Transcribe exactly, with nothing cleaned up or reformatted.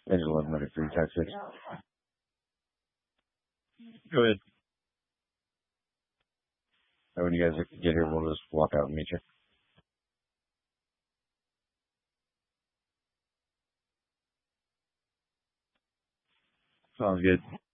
There's eleven minute free Texas. Go ahead. And when you guys get here, we'll just walk out and meet you. Sounds good.